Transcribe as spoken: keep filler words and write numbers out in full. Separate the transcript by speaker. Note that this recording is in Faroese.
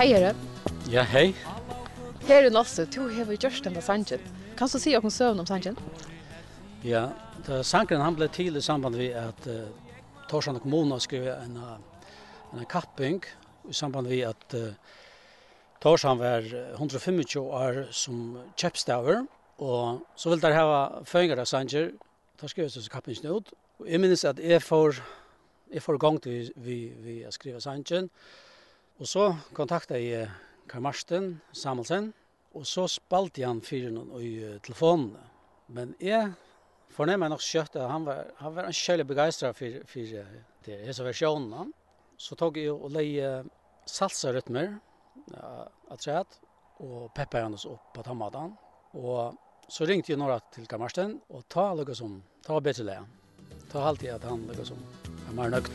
Speaker 1: Hej är det.
Speaker 2: Ja, hej.
Speaker 1: Här är Lasse, du har gjort den där sangen. Kan du säga något om sangen?
Speaker 2: Ja, det sangen han blev till i samband med att uh, Torshavn kommun skrev en uh, en kapping i samband med att uh, Torshavn var hundrafemtio år som käppstaver och så vill där ha fångar sanger. Då skrev jag så kappingen ut. Och jag minns att jag får jag får gång till vi vi skriva sangen. Och så kontaktade jag Karl Marsten Samuelsen och så spalte han för någon i uh, telefonen. Men jag fornemmer nok skjøtt at han var, han var en kjølig begeistret for, for det, disse versjonene. Så tog jeg og leie salsa-rytmer ja, atret, og peppet hennes opp på tomaten. Og så ringte jeg några til Karl Marsten, og ta noe som, ta bedre leie. Ta alltid at han noe som er mer nøkt.